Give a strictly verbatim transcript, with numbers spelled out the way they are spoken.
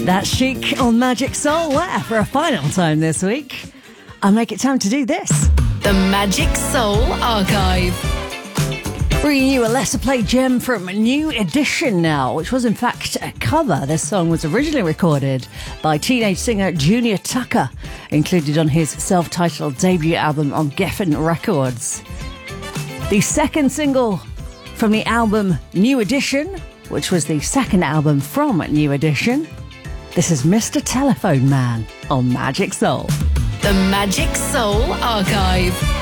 That's Chic on Magic Soul, where for a final time this week, I make it time to do this. The Magic Soul Archive. Bringing you a lesser played gem from New Edition now, which was in fact a cover. This song was originally recorded by teenage singer Junior Tucker, included on his self-titled debut album on Geffen Records. The second single from the album New Edition, which was the second album from New Edition. This is Mister Telephone Man on Magic Soul. The Magic Soul Archive.